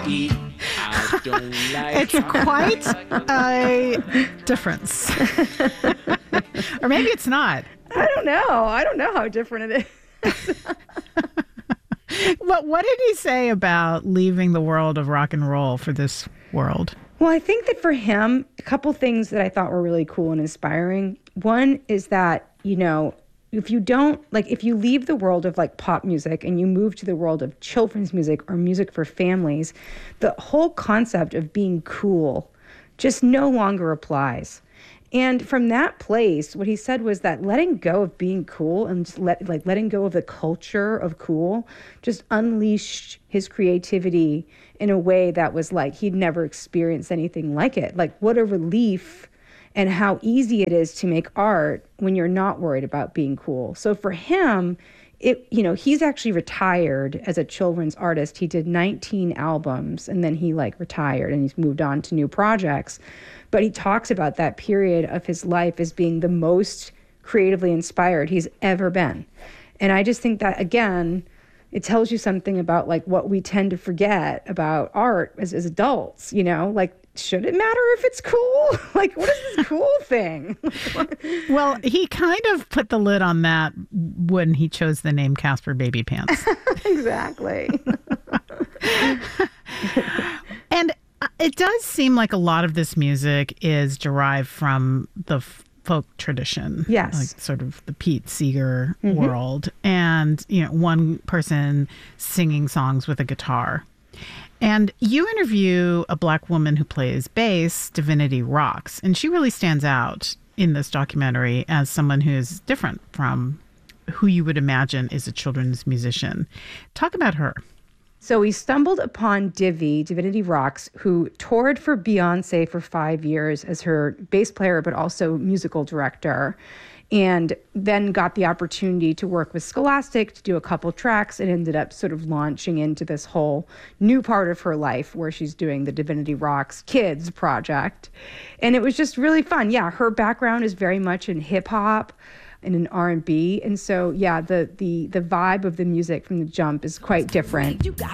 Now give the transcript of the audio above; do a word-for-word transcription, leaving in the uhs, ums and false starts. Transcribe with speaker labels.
Speaker 1: eat. I don't like
Speaker 2: It's quite a difference. Or maybe it's not.
Speaker 3: I don't know. I don't know how different it is.
Speaker 2: But what did he say about leaving the world of rock and roll for this world?
Speaker 3: Well, I think that for him, a couple things that I thought were really cool and inspiring. One is that, you know, if you don't, like, if you leave the world of, like, pop music and you move to the world of children's music or music for families, the whole concept of being cool just no longer applies. And from that place, what he said was that letting go of being cool and just let, like letting go of the culture of cool just unleashed his creativity in a way that was like he'd never experienced anything like it. Like, what a relief and how easy it is to make art when you're not worried about being cool. So for him, it, you know, he's actually retired as a children's artist. He did nineteen albums and then he like retired and he's moved on to new projects. But he talks about that period of his life as being the most creatively inspired he's ever been. And I just think that, again, it tells you something about like what we tend to forget about art as, as adults, you know, like, should it matter if it's cool? Like, what is this cool thing?
Speaker 2: Well, he kind of put the lid on that when he chose the name Casper Baby Pants.
Speaker 3: Exactly.
Speaker 2: And it does seem like a lot of this music is derived from the f- folk tradition.
Speaker 3: Yes.
Speaker 2: Like sort of the Pete Seeger
Speaker 3: Mm-hmm.
Speaker 2: world. And, you know, one person singing songs with a guitar. And you interview a Black woman who plays bass, Divinity Rocks, and she really stands out in this documentary as someone who is different from who you would imagine is a children's musician. Talk about her.
Speaker 3: So we stumbled upon Divi, Divinity Rocks, who toured for Beyonce for five years as her bass player, but also musical director, and then got the opportunity to work with Scholastic to do a couple tracks and ended up sort of launching into this whole new part of her life where she's doing the Divinity Rocks Kids project. And it was just really fun. Yeah, her background is very much in hip hop and in R and B. And so, yeah, the the the vibe of the music from the jump is quite different.